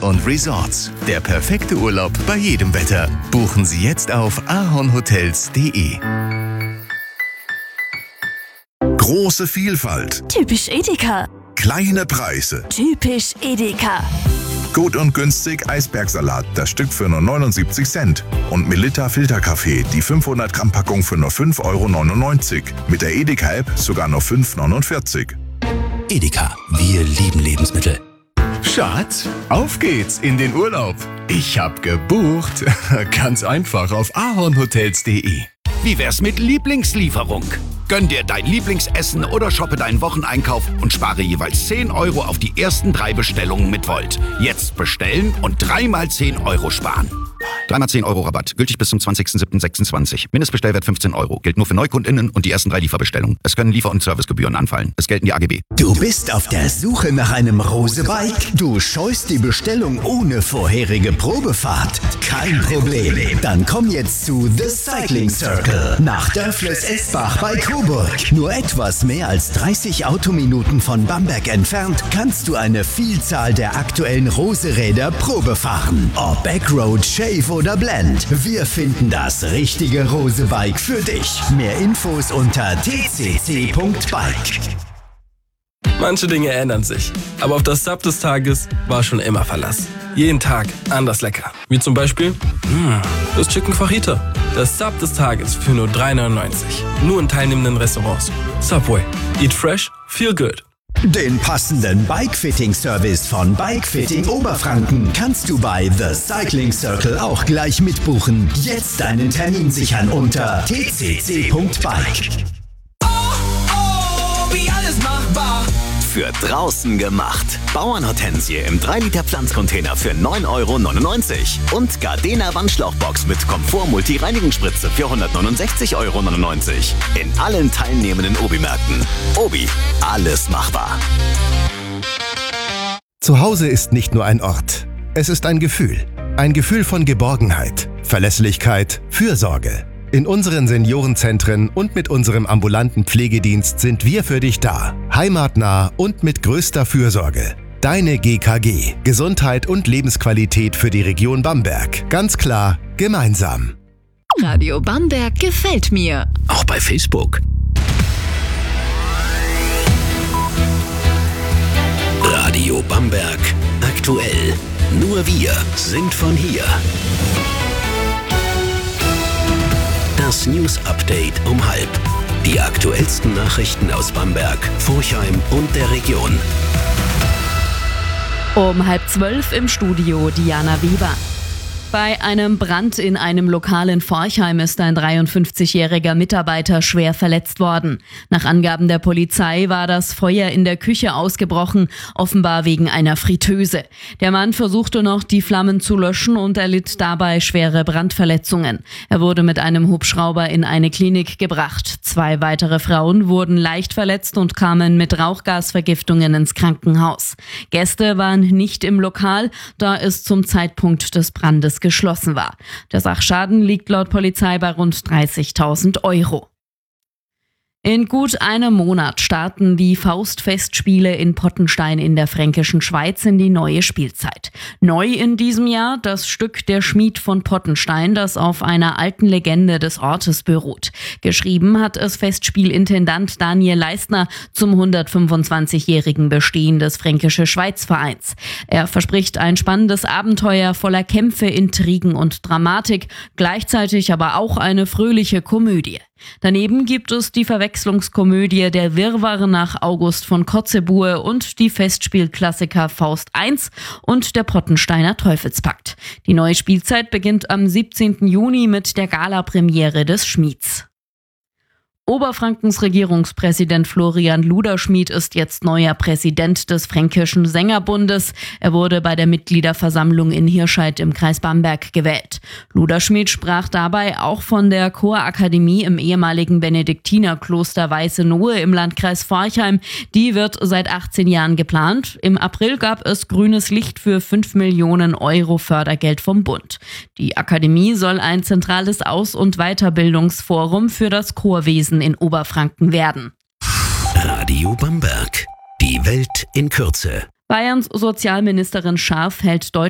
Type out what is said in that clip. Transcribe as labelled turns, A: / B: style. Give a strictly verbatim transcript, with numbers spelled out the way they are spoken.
A: und Resorts. Der perfekte Urlaub bei jedem Wetter. Buchen Sie jetzt auf ahornhotels punkt de.
B: Große Vielfalt.
C: Typisch Edeka.
B: Kleine Preise.
C: Typisch Edeka.
B: Gut und günstig Eisbergsalat, das Stück für nur neunundsiebzig Cent. Und Melitta Filterkaffee, die fünfhundert Gramm Packung für nur fünf Euro neunundneunzig. Mit der Edeka-App sogar nur fünf Euro neunundvierzig.
D: Edeka, wir lieben Lebensmittel.
A: Schatz, auf geht's in den Urlaub. Ich hab gebucht. Ganz einfach auf ahornhotels punkt de.
D: Wie wär's mit Lieblingslieferung? Gönn dir dein Lieblingsessen oder shoppe deinen Wocheneinkauf und spare jeweils zehn Euro auf die ersten drei Bestellungen mit Volt. Jetzt bestellen und dreimal zehn Euro sparen. Dreimal zehn Euro Rabatt. Gültig bis zum zwanzigster siebter sechsundzwanzig. Mindestbestellwert fünfzehn Euro. Gilt nur für NeukundInnen und die ersten drei Lieferbestellungen. Es können Liefer- und Servicegebühren anfallen. Es gelten die A G B.
E: Du bist auf der Suche nach einem Rose-Bike? Du scheust die Bestellung ohne vorherige Probefahrt? Kein Problem. Dann komm jetzt zu The Cycling Circle nach Dörfles-Esbach bei Coburg. Nur etwas mehr als dreißig Autominuten von Bamberg entfernt kannst du eine Vielzahl der aktuellen Rose-Räder Probe fahren. Ob Backroad, Shave oder Blend. Wir finden das richtige Rose-Bike für dich. Mehr Infos unter t c c punkt bike.
F: Manche Dinge ändern sich, aber auf das Sub des Tages war schon immer Verlass. Jeden Tag anders lecker. Wie zum Beispiel mh, das Chicken Fajita. Das Sub des Tages für nur drei neunundneunzig. Nur in teilnehmenden Restaurants. Subway. Eat fresh, feel good.
E: Den passenden Bike-Fitting-Service von Bike-Fitting Oberfranken kannst du bei The Cycling Circle auch gleich mitbuchen. Jetzt deinen Termin sichern unter t c c punkt bike.
G: Oh, oh, wie alles machbar.
H: Für draußen gemacht. Bauernhortensie im drei Liter Pflanzcontainer für neun Euro neunundneunzig. Und Gardena Wandschlauchbox mit Komfort-Multi-Reinigungsspritze für hundertneunundsechzig Euro neunundneunzig. In allen teilnehmenden Obi-Märkten. Obi, alles machbar.
I: Zu Hause ist nicht nur ein Ort. Es ist ein Gefühl. Ein Gefühl von Geborgenheit, Verlässlichkeit, Fürsorge. In unseren Seniorenzentren und mit unserem ambulanten Pflegedienst sind wir für dich da. Heimatnah und mit größter Fürsorge. Deine G K G. Gesundheit und Lebensqualität für die Region Bamberg. Ganz klar, gemeinsam.
C: Radio Bamberg gefällt mir.
D: Auch bei Facebook. Radio Bamberg aktuell. Nur wir sind von hier. Das News Update um halb. Die aktuellsten Nachrichten aus Bamberg, Forchheim und der Region.
J: Um halb zwölf im Studio Diana Weber. Bei einem Brand in einem Lokal in Forchheim ist ein dreiundfünfzigjähriger Mitarbeiter schwer verletzt worden. Nach Angaben der Polizei war das Feuer in der Küche ausgebrochen, offenbar wegen einer Fritteuse. Der Mann versuchte noch, die Flammen zu löschen und erlitt dabei schwere Brandverletzungen. Er wurde mit einem Hubschrauber in eine Klinik gebracht. Zwei weitere Frauen wurden leicht verletzt und kamen mit Rauchgasvergiftungen ins Krankenhaus. Gäste waren nicht im Lokal, da es zum Zeitpunkt des Brandes geschlossen war. Der Sachschaden liegt laut Polizei bei rund dreißigtausend Euro. In gut einem Monat starten die Faustfestspiele in Pottenstein in der Fränkischen Schweiz in die neue Spielzeit. Neu in diesem Jahr das Stück Der Schmied von Pottenstein, das auf einer alten Legende des Ortes beruht. Geschrieben hat es Festspielintendant Daniel Leistner zum hundertfünfundzwanzigjährigen Bestehen des Fränkische Schweizvereins. Er verspricht ein spannendes Abenteuer voller Kämpfe, Intrigen und Dramatik, gleichzeitig aber auch eine fröhliche Komödie. Daneben gibt es die Verwechslungskomödie Der Wirrwarr nach August von Kotzebue und die Festspielklassiker Faust eins und der Pottensteiner Teufelspakt. Die neue Spielzeit beginnt am siebzehnten Juni mit der Gala-Premiere des Schmieds. Oberfrankens Regierungspräsident Florian Luderschmid ist jetzt neuer Präsident des Fränkischen Sängerbundes. Er wurde bei der Mitgliederversammlung in Hirscheid im Kreis Bamberg gewählt. Luderschmid sprach dabei auch von der Chorakademie im ehemaligen Benediktinerkloster Weiße Nohe im Landkreis Forchheim. Die wird seit achtzehn Jahren geplant. Im April gab es grünes Licht für fünf Millionen Euro Fördergeld vom Bund. Die Akademie soll ein zentrales Aus- und Weiterbildungsforum für das Chorwesen in Oberfranken werden.
D: Radio Bamberg. Die Welt in Kürze.
J: Bayerns Sozialministerin Scharf hält Deutschland